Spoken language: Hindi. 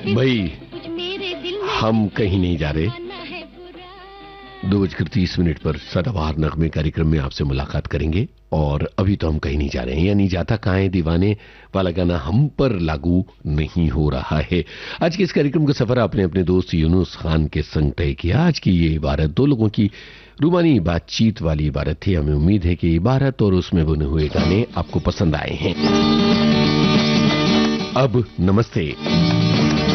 भाई हम कहीं नहीं जा रहे। 2:30 पर सदाबहार नगमे कार्यक्रम में आपसे मुलाकात करेंगे और अभी तो हम कहीं नहीं जा रहे हैं, यानी जाता कहाँ है दीवाने वाला गाना हम पर लागू नहीं हो रहा है। आज के इस कार्यक्रम का सफर आपने अपने दोस्त यूनुस खान के संग तय किया। आज की ये इबारत दो लोगों की रूमानी बातचीत वाली इबारत थी। हमें उम्मीद है कि इबारत और उसमें बुने हुए गाने आपको पसंद आए हैं। अब नमस्ते।